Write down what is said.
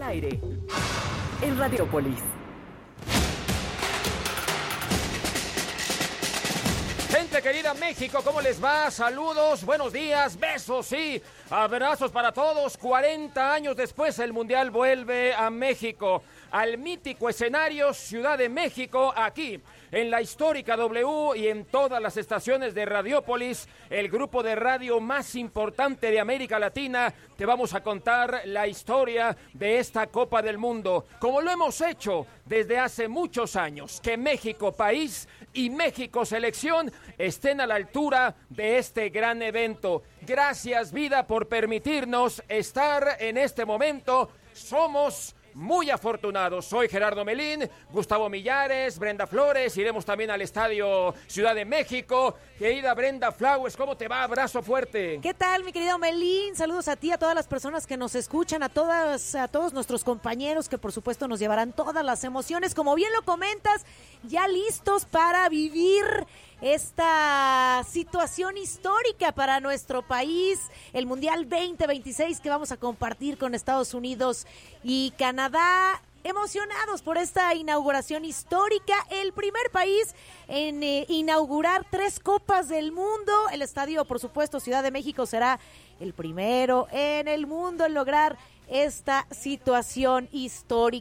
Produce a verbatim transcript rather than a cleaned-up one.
al aire en Radiopolis. Gente querida México, ¿cómo les va? Saludos, buenos días, besos y abrazos para todos. cuarenta años después el Mundial vuelve a México, al mítico escenario Ciudad de México, aquí en la histórica W y en todas las estaciones de Radiopolis, el grupo de radio más importante de América Latina. Te vamos a contar la historia de esta Copa del Mundo, como lo hemos hecho desde hace muchos años. Que México país y México selección estén a la altura de este gran evento. Gracias, vida, por permitirnos estar en este momento. Somos muy afortunados. Soy Gerardo Melín, Gustavo Millares, Brenda Flores. Iremos también al Estadio Ciudad de México. Querida Brenda Flowers, ¿cómo te va? Abrazo fuerte. ¿Qué tal, mi querido Melín? Saludos a ti, a todas las personas que nos escuchan, a todas, a todos nuestros compañeros que por supuesto nos llevarán todas las emociones. Como bien lo comentas, ya listos para vivir esta situación histórica para nuestro país, el Mundial veinte veintiséis que vamos a compartir con Estados Unidos y Canadá. Emocionados por esta inauguración histórica, el primer país en eh, inaugurar tres Copas del Mundo. El estadio, por supuesto, Ciudad de México será el primero en el mundo en lograr esta situación histórica.